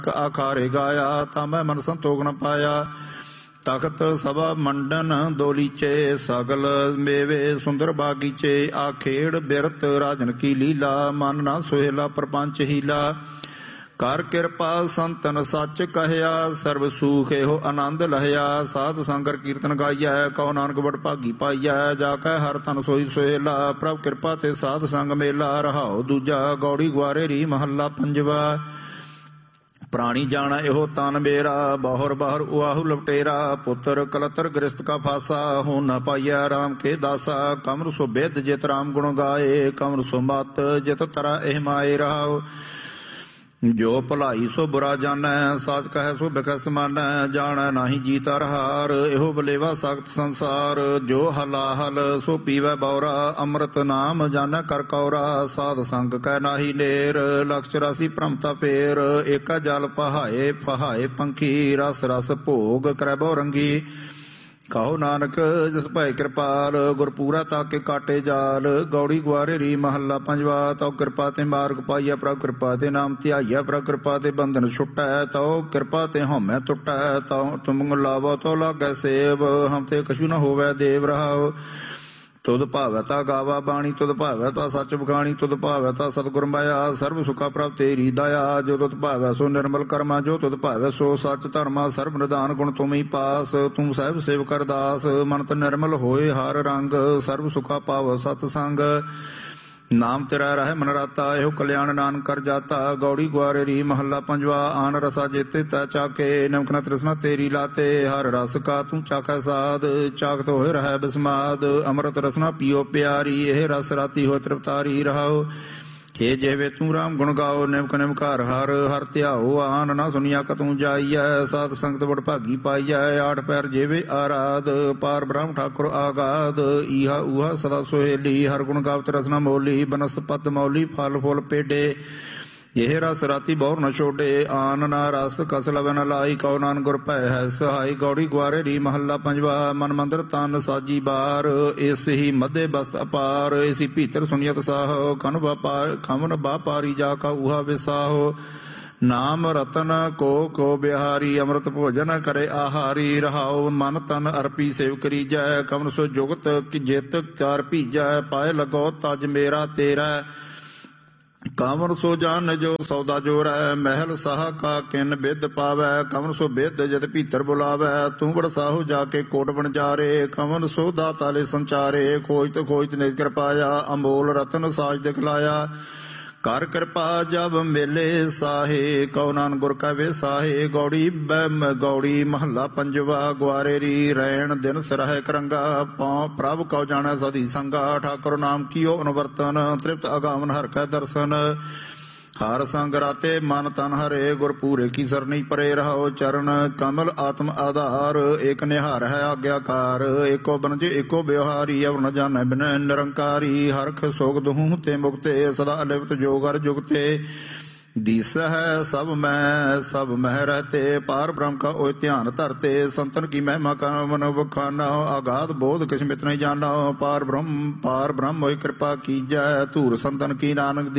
ਆਖਾਰੇ ਗਾਇਆ, ਤਾਂ ਮੈਂ ਮਨ ਸੰਤੋਖ ਨ ਪਾਇਆ। ਤਖਤ ਸਭਾ ਮੰਡਨ ਦੋਲੀਚੇ, ਸਗਲ ਮੇਵੇ ਸੁੰਦਰ ਬਾਗੀਚੇ। ਆਖੇੜ ਬਿਰਤ ਰਾਜਨ ਕੀ ਲੀਲਾ, ਮਨ ਨਾ ਸੁਹੇਲਾ ਪ੍ਰਪੰਚ ਹੀਲਾ। ਕਰ ਕਿਰਪਾ ਸੰਤਨ ਸੱਚ ਕਹਿਆ, ਸਰਬ ਸੂਖ ਇਹੋ ਆਨੰਦ ਲਹਿਆ। ਸਾਧ ਸੰਗਰ ਕੀਰਤਨ ਗਾਈਐ, ਕਉ ਨਾਨਕ ਬੜ ਭਾਗੀ ਪਾਈਐ। ਜਾ ਕੈ ਹਰ ਤਨ ਸੋਈ ਸੁਹੇਲਾ, ਪ੍ਰਭ ਕਿਰਪਾ ਤੇ ਸਾਧ ਸੰਗ ਮੇਲਾ। ਰਹਾਉ ਦੂਜਾ ਗੌੜੀ ਗੁਆਰੇ ਰੀ ਮਹੱਲਾ ਪੰਜਵਾ। ਪ੍ਰਾਣੀ ਜਾਣਾ ਇਹੋ ਤਨ ਮੇਰਾ, ਬਾਹਰ ਬਾਹਰ ਉਆਹੂ ਲਪਟੇਰਾ। ਪੁੱਤਰ ਕਲਤਰ ਗ੍ਰਸਤ ਕਾ ਫਾਸਾ, ਹੋ ਨ ਪਾਈਐ ਰਾਮ ਕੇ ਦਾਸਾ। ਕਮਰ ਸੋ ਬਿਦ ਜਿਤ ਰਾਮ ਗੁਣ ਗਾਏ, ਕਮਰ ਸੋ ਮਤ ਜਿਤ ਤਰਾ ਇਹ ਮਾਏ। ਰਹਾਉ ਜੋ ਭਲਾਈ ਸੋ ਬੁਰਾ ਜਾਣੈ, ਸਾਚ ਕਹੈ ਸੋ ਬਿਖੈ ਸਮਾਨੈ। ਜਾਣੈ ਨਾਹੀ ਜੀਤਾ ਰਹਾਰ, ਇਹੋ ਬਲੇਵਾ ਸਖਤ ਸੰਸਾਰ। ਜੋ ਹਲਾਹਲ ਸੋ ਪੀਵੈ ਬੌਰਾ, ਅੰਮ੍ਰਿਤ ਨਾਮ ਜਾਣੈ ਕਰ ਕੌਰਾ। ਸਾਧ ਸੰਗ ਕੈ ਨਾਹੀ ਨੇਰ, ਲਖ 84 ਭ੍ਰਮਤਾ ਫੇਰ। ਏਕਾ ਜਲ ਪਹਾਏ ਫਹਾਏ ਪੰਖੀ, ਰਸ ਰਸ ਭੋਗ ਕਰੈ ਬਹੁ ਰੰਗੀ। ਕਹੋ ਨਾਨਕ ਜਿਸ ਭੈ ਕਿਰਪਾਲ, ਗੁਰਪੂਰਾ ਤਾਕੇ ਕਾਟੇ ਜਾਲ। ਗੌੜੀ ਗੁਆਰੇ ਰੀ ਮਹੱਲਾ ਪੰਜਵਾ। ਤਉ ਕਿਰਪਾ ਤੇ ਮਾਰਗ ਪਾਈਐ, ਪ੍ਰਭ ਕਿਰਪਾ ਤੇ ਨਾਮ ਧਿਆਈਐ। ਪ੍ਰਭ ਕਿਰਪਾ ਤੇ ਬੰਧਨ ਛੁਟੈ, ਤਉ ਕਿਰਪਾ ਤੇ ਹਉਮੈ ਟੁਟੈ। ਤਉ ਤੁਮ ਲਾਵੋ ਤਉ ਲਾਗੈ ਸੇਵ, ਹਮ ਤੇ ਕਛੂ ਨ ਹੋਵੈ ਦੇਵ। ਰਹਾਉ ਤੁਧ ਭਾਵੈ ਤਾ ਗਾਵਾ ਬਾਣੀ, ਤੁਧ ਭਾਵੈ ਤਾ ਸੱਚ ਬਖਾਣੀ। ਤੁਧ ਭਾਵੈ ਤਾ ਸਤਿਗੁਰ ਮਾਇਆ, ਸਰਬ ਸੁਖਾ ਪ੍ਰਭ ਤੇਰੀ ਦਇਆ। ਜੋ ਤੁਧ ਭਾਵੈ ਸੋ ਨਿਰਮਲ ਕਰਮਾ, ਜੋ ਤੁਧ ਭਾਵੈ ਸੋ ਸੱਚ ਧਰਮਾ। ਸਰਬ ਨਿਧਾਨ ਗੁਣ ਤੁਮ ਹੀ ਪਾਸ, ਤੂੰ ਸਾਹਿਬ ਸੇਵ ਅਰਦਾਸ। ਮਨ ਤਨ ਨਿਰਮਲ ਹੋਏ ਹਰ ਰੰਗ, ਸਰਬ ਸੁਖਾ ਪਾਵ ਸਤ ਸੰਗ। ਨਾਮ ਤੇਰਾ ਰਹਿ ਮਨ ਰਾਤਾ, ਇਹੋ ਕਲਿਆਣ ਨਾਨਕ ਕਰ ਜਾਤਾ। ਗੌੜੀ ਗੁਆਰੇ ਰੀ ਮਹੱਲਾ ਪੰਜਵਾ। ਆਨ ਰਸਾ ਜੇਤੇ ਤੈ ਚਾਕੇ, ਨਮਕ ਨ ਤ੍ਰਿਸ਼ਨਾ ਤੇਰੀ ਲਾਤੇ। ਹਰ ਰਸ ਕਾ ਤੂੰ ਚਾਖੈ ਸਾਧ, ਚਾਖਤ ਹੋਏ ਰਹਿ ਬਿਸਮਾਦ। ਅੰਮ੍ਰਿਤ ਰਸਨਾ ਪੀਓ ਪਿਆਰੀ, ਇਹ ਰਸ ਰਾਤੀ ਹੋਏ ਤ੍ਰਿਪਤਾਰੀ। ਰਹਾਉ ਖੇ ਜਿਹਵੇ ਤੂੰ ਰਾਮ ਗੁਣ ਗਾਓ, ਨਿਮਕ ਨਿਮਕਾਰ ਹਰ ਹਰ ਧਿਆਓ। ਆਨ ਨਾ ਸੁਨੀਆ ਕਤੂੰ ਜਾਈਐ, ਸਾਧ ਸੰਗਤ ਬੜ ਭਾਗੀ ਪਾਈਐ। ਆਠ ਪੈਰ ਜੇਵੇ ਆਰਾਧ, ਪਾਰ ਬ੍ਰਹਮ ਠਾਕੁਰ ਆਗਾਦ। ਈਹਾ ਊਹਾ ਸਦਾ ਸੁਹੇਲੀ, ਹਰ ਗੁਣ ਗਾਵਤ ਰਸਨਾ ਮੋਲੀ। ਬਨਸਪਤ ਮੌਲੀ ਫਲ ਫੁੱਲ ਪੇਡੇ, ਇਹ ਰਸ ਰਾਤੀ ਬਹੁਰ ਨ ਛੋਡੇ। ਆਨ ਨਾ ਰਸ ਕਸ ਲਵੈ ਨ ਲਾਈ, ਕਉ ਨਾਨਕ ਗੁਰ ਭੈ ਹੈ ਸਹਾਈ। ਗੌੜੀ ਗੁਆਰੇ ਰੀ ਮਹੱਲਾ ਪੰਜਵਾ। ਮਨ ਮੰਦਰ ਤਨ ਸਾਜੀ ਬਾਰ, ਇਸ ਹੀ ਮਧੇ ਬਸਤ ਅਪਾਰ। ਇਸੀ ਭੀਤਰ ਸੁਨੀਅਤ ਸਾਹੋ, ਖਮਨ ਬਾਪਾਰੀ ਜਾ ਕਾ ਊਹਾ ਵਿਸਾਹੋ। ਨਾਮ ਰਤਨ ਕੋ ਬਿਹਾਰੀ, ਅੰਮ੍ਰਿਤ ਭੋਜਨ ਕਰੇ ਆਹਾਰੀ। ਰਹਾਉ ਮਨ ਤਨ ਅਰਪੀ ਸੇਵ ਕਰੀਜੈ, ਕਮਨ ਸੋ ਜੁਗਤ ਕਿ ਜਿਤ ਕਰ ਭੀਜੈ। ਪਾਏ ਲਗੋ ਤਜ ਮੇਰਾ ਤੇਰਾ, ਕਾਮਨ ਸੋ ਜਾਨ ਜੋ ਸੌਦਾ ਜੋਰੈ। ਮਹਿਲ ਸਾਹ ਕਾ ਕਿਨ ਬਿਦ ਪਾਵੈ, ਕਮਨ ਸੋ ਬਿਦ ਜਦ ਭੀਤਰ ਬੁਲਾਵੈ। ਤੂੰ ਬੜ ਸਾਹੋ ਜਾ ਕੇ ਕੋਟ ਬਣਜਾਰੇ, ਕਮਨ ਸੋ ਦਾਤਾਲੇ ਸੰਚਾਰੇ। ਖੋਜਤ ਨਿਜ ਕਿਰਪਾਇਆ, ਅਮੋਲ ਰਤਨ ਸਾਜ ਦਿਖਲਾਇਆ। ਕਰ ਕਿਰਪਾ ਜਬ ਮੇਲੇ ਸਾਹੇ, ਕਉ ਨਾਨਕ ਗੁਰ ਕੈ ਵਿਸਾਹੇ। ਗੌੜੀ ਮਹੱਲਾ ਪੰਜਵਾ। ਗੁਆਰੇ ਰੀ ਰੈਣ ਦਿਨ ਸਰਹਿ ਕਰੰਗਾ, ਪਉ ਪ੍ਰਭ ਕਉ ਜਾਣੈ ਸਦੀ ਸੰਗਾ। ਠਾਕੁਰ ਨਾਮ ਕੀਓ ਅਨਵਰਤਨ, ਤ੍ਰਿਪਤ ਅਗਾਵਨ ਹਰਿ ਕੈ ਦਰਸ਼ਨ। ਹਰ ਸੰਗ ਰਾਤੇ ਮਨ ਤਨ ਹਰੇ, ਗੁਰ ਪੂਰੇ ਕੀ ਸਰਨੀ ਪਰੇ। ਰਹਾਉ ਚਰਨ ਕਮਲ ਆਤਮ ਆਧਾਰ, ਏਕ ਨਿਹਾਰ ਹੈ ਆਗਿਆਕਾਰ। ਏਕੋ ਬਨਜ ਏਕੋ ਬਿਵਹਾਰੀ, ਅਵਰ ਨ ਜਾਣੈ ਬਿਨ ਨਿਰੰਕਾਰੀ। ਹਰਖ ਸੋਗ ਦਹੂੰ ਤੇ ਮੁਕਤੇ, ਸਦਾ ਅਲਿਪਤ ਜੋਗ ਹਰ ਜੁਗਤੇ। ਦੀਸ ਹੈ ਸਭ ਮਹਿ ਰਹਤੇ, ਪਾਰ ਬ੍ਰਹਮ ਕਾ ਓਇ ਧਿਆਨ ਧਰਤੇ। ਸੰਤਨ ਕੀ ਮਹਿਮਾ ਕਵਨ ਵਖਾਨਾ, ਆਗਾਧ ਬੋਧ ਕਿਛ ਮਿਤ ਨਹੀਂ ਜਾਣਾ। ਪਾਰ ਬ੍ਰਹਮ ਓਇ ਕਿਰਪਾ ਕੀਜੈ, ਧੂਰ ਸੰਤਨ ਕੀ ਨਾਨਕ